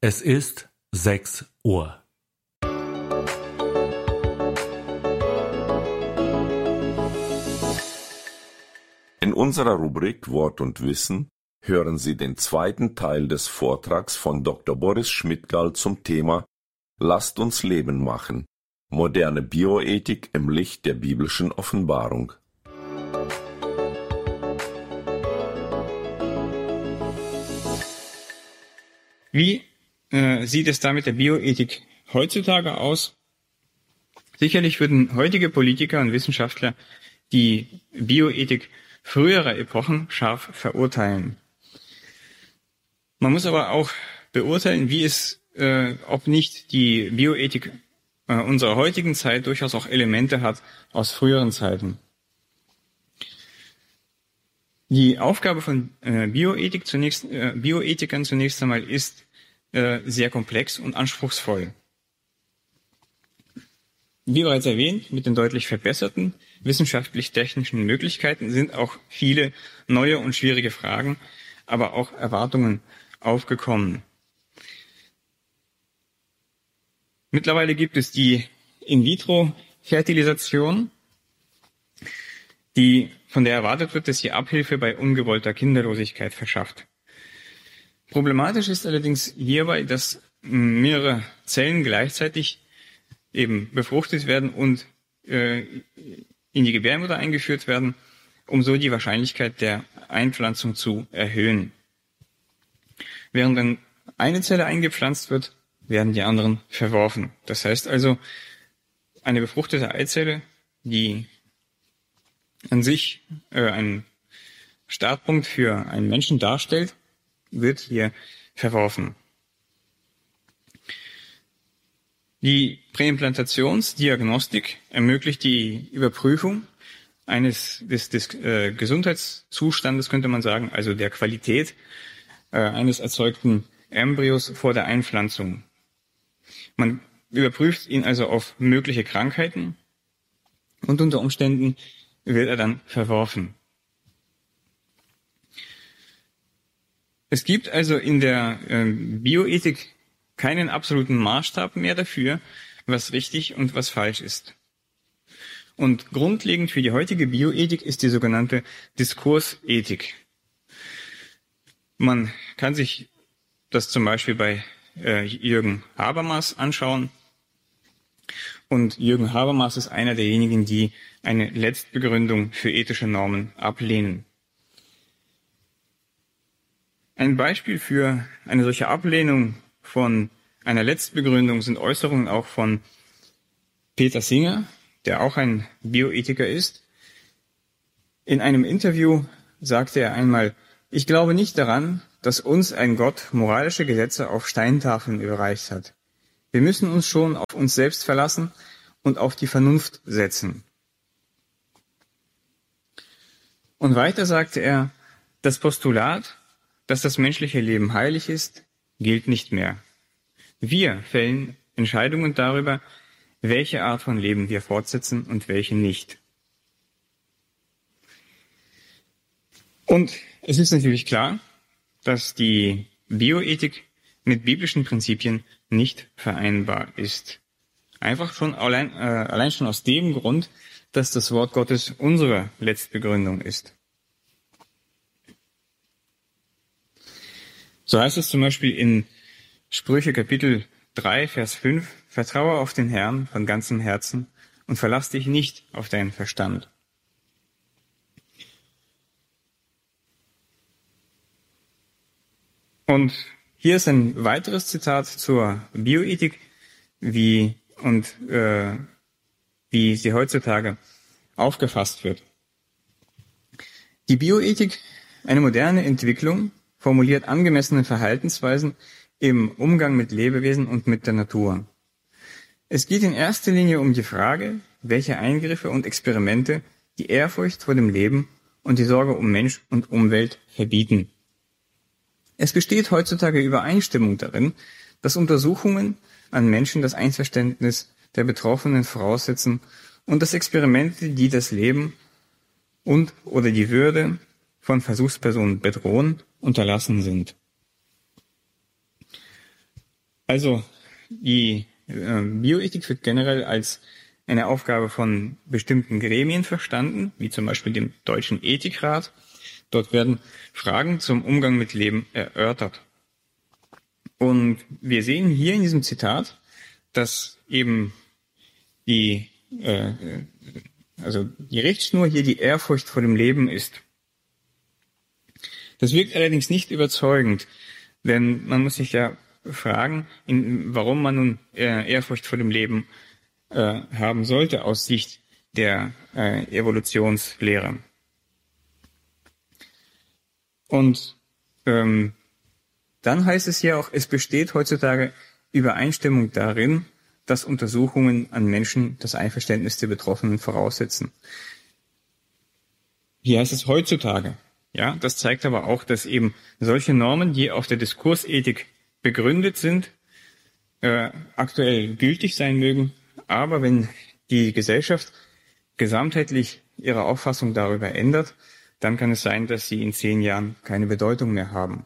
Es ist 6 Uhr. In unserer Rubrik Wort und Wissen hören Sie den zweiten Teil des Vortrags von Dr. Boris Schmidgall zum Thema Lasst uns Leben machen. Moderne Bioethik im Licht der biblischen Offenbarung. Wie sieht es da mit der Bioethik heutzutage aus? Sicherlich würden heutige Politiker und Wissenschaftler die Bioethik früherer Epochen scharf verurteilen. Man muss aber auch beurteilen, ob nicht die Bioethik unserer heutigen Zeit durchaus auch Elemente hat aus früheren Zeiten. Die Aufgabe von Bioethikern zunächst einmal ist sehr komplex und anspruchsvoll. Wie bereits erwähnt, mit den deutlich verbesserten wissenschaftlich-technischen Möglichkeiten sind auch viele neue und schwierige Fragen, aber auch Erwartungen aufgekommen. Mittlerweile gibt es die In-vitro-Fertilisation, von der erwartet wird, dass sie Abhilfe bei ungewollter Kinderlosigkeit verschafft. Problematisch ist allerdings hierbei, dass mehrere Zellen gleichzeitig eben befruchtet werden und in die Gebärmutter eingeführt werden, um so die Wahrscheinlichkeit der Einpflanzung zu erhöhen. Während dann eine Zelle eingepflanzt wird, werden die anderen verworfen. Das heißt also, eine befruchtete Eizelle, die an sich einen Startpunkt für einen Menschen darstellt, wird hier verworfen. Die Präimplantationsdiagnostik ermöglicht die Überprüfung des Gesundheitszustandes, könnte man sagen, also der Qualität eines erzeugten Embryos vor der Einpflanzung. Man überprüft ihn also auf mögliche Krankheiten und unter Umständen wird er dann verworfen. Es gibt also in der Bioethik keinen absoluten Maßstab mehr dafür, was richtig und was falsch ist. Und grundlegend für die heutige Bioethik ist die sogenannte Diskursethik. Man kann sich das zum Beispiel bei Jürgen Habermas anschauen. Und Jürgen Habermas ist einer derjenigen, die eine Letztbegründung für ethische Normen ablehnen. Ein Beispiel für eine solche Ablehnung von einer Letztbegründung sind Äußerungen auch von Peter Singer, der auch ein Bioethiker ist. In einem Interview sagte er einmal: Ich glaube nicht daran, dass uns ein Gott moralische Gesetze auf Steintafeln überreicht hat. Wir müssen uns schon auf uns selbst verlassen und auf die Vernunft setzen. Und weiter sagte er: Das Postulat, dass das menschliche Leben heilig ist, gilt nicht mehr. Wir fällen Entscheidungen darüber, welche Art von Leben wir fortsetzen und welche nicht. Und es ist natürlich klar, dass die Bioethik mit biblischen Prinzipien nicht vereinbar ist. Einfach schon allein schon aus dem Grund, dass das Wort Gottes unsere Letztbegründung ist. So heißt es zum Beispiel in Sprüche Kapitel 3, Vers 5, Vertraue auf den Herrn von ganzem Herzen und verlass dich nicht auf deinen Verstand. Und hier ist ein weiteres Zitat zur Bioethik, wie sie heutzutage aufgefasst wird. Die Bioethik, eine moderne Entwicklung, formuliert angemessene Verhaltensweisen im Umgang mit Lebewesen und mit der Natur. Es geht in erster Linie um die Frage, welche Eingriffe und Experimente die Ehrfurcht vor dem Leben und die Sorge um Mensch und Umwelt verbieten. Es besteht heutzutage Übereinstimmung darin, dass Untersuchungen an Menschen das Einverständnis der Betroffenen voraussetzen und dass Experimente, die das Leben und/oder die Würde von Versuchspersonen bedrohen, unterlassen sind. Also die Bioethik wird generell als eine Aufgabe von bestimmten Gremien verstanden, wie zum Beispiel dem Deutschen Ethikrat. Dort werden Fragen zum Umgang mit Leben erörtert. Und wir sehen hier in diesem Zitat, dass eben die Richtschnur hier die Ehrfurcht vor dem Leben ist. Das wirkt allerdings nicht überzeugend, denn man muss sich ja fragen, warum man nun Ehrfurcht vor dem Leben haben sollte aus Sicht der Evolutionslehre. Und dann heißt es ja auch, es besteht heutzutage Übereinstimmung darin, dass Untersuchungen an Menschen das Einverständnis der Betroffenen voraussetzen. Hier heißt es heutzutage. Ja, das zeigt aber auch, dass eben solche Normen, die auf der Diskursethik begründet sind, aktuell gültig sein mögen. Aber wenn die Gesellschaft gesamtheitlich ihre Auffassung darüber ändert, dann kann es sein, dass sie in 10 Jahren keine Bedeutung mehr haben.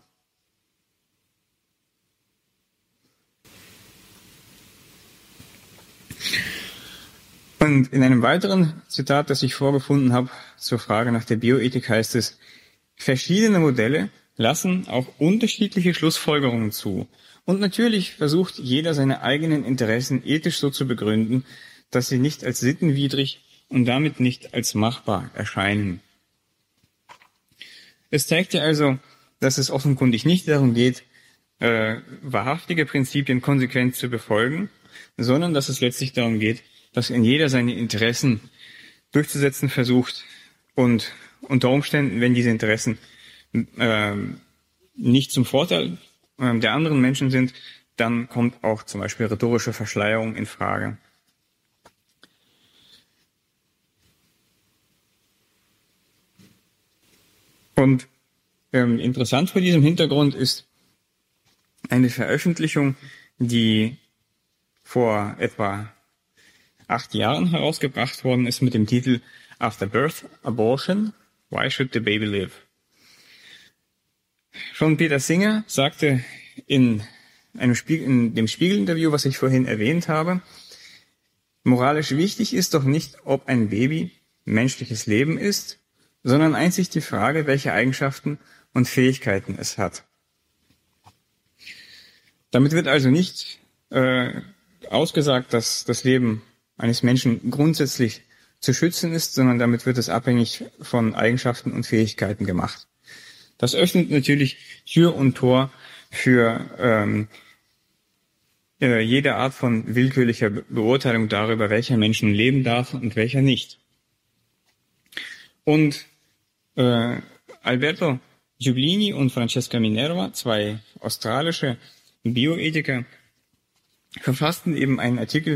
Und in einem weiteren Zitat, das ich vorgefunden habe, zur Frage nach der Bioethik heißt es, verschiedene Modelle lassen auch unterschiedliche Schlussfolgerungen zu. Und natürlich versucht jeder seine eigenen Interessen ethisch so zu begründen, dass sie nicht als sittenwidrig und damit nicht als machbar erscheinen. Es zeigt ja also, dass es offenkundig nicht darum geht, wahrhaftige Prinzipien konsequent zu befolgen, sondern dass es letztlich darum geht, dass in jeder seine Interessen durchzusetzen versucht und unter Umständen, wenn diese Interessen nicht zum Vorteil der anderen Menschen sind, dann kommt auch zum Beispiel rhetorische Verschleierung in Frage. Und interessant vor diesem Hintergrund ist eine Veröffentlichung, die vor etwa 8 Jahren herausgebracht worden ist mit dem Titel After Birth Abortion, Why Should the Baby Live? Schon Peter Singer sagte in dem Spiegel-Interview, was ich vorhin erwähnt habe, moralisch wichtig ist doch nicht, ob ein Baby menschliches Leben ist, sondern einzig die Frage, welche Eigenschaften und Fähigkeiten es hat. Damit wird also nicht ausgesagt, dass das Leben eines Menschen grundsätzlich zu schützen ist, sondern damit wird es abhängig von Eigenschaften und Fähigkeiten gemacht. Das öffnet natürlich Tür und Tor für jede Art von willkürlicher Beurteilung darüber, welcher Menschen leben darf und welcher nicht. Und Alberto Giublini und Francesca Minerva, 2 australische Bioethiker, verfassten eben einen Artikel